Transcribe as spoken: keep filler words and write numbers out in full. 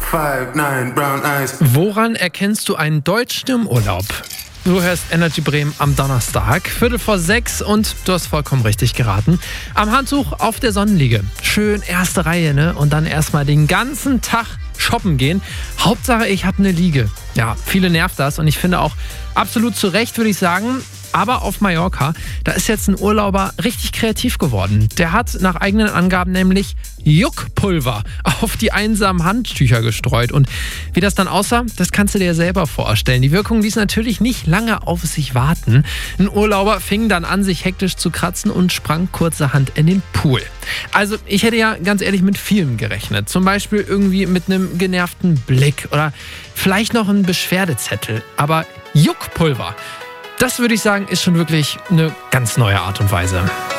five, nine, brown eyes. Woran erkennst du einen Deutschen im Urlaub? Du hörst Energy Bremen am Donnerstag, Viertel vor sechs, und du hast vollkommen richtig geraten. Am Handtuch auf der Sonnenliege. Schön erste Reihe, ne? Und dann erstmal den ganzen Tag shoppen gehen. Hauptsache, ich habe eine Liege. Ja, viele nervt das, und ich finde auch absolut zu Recht, würde ich sagen. Aber auf Mallorca, da ist jetzt ein Urlauber richtig kreativ geworden. Der hat nach eigenen Angaben nämlich Juckpulver auf die einsamen Handtücher gestreut. Und wie das dann aussah, das kannst du dir selber vorstellen. Die Wirkung ließ natürlich nicht lange auf sich warten. Ein Urlauber fing dann an, sich hektisch zu kratzen und sprang kurzerhand in den Pool. Also ich hätte ja ganz ehrlich mit vielem gerechnet. Zum Beispiel irgendwie mit einem genervten Blick oder vielleicht noch einem Beschwerdezettel. Aber Juckpulver, das würde ich sagen, ist schon wirklich eine ganz neue Art und Weise.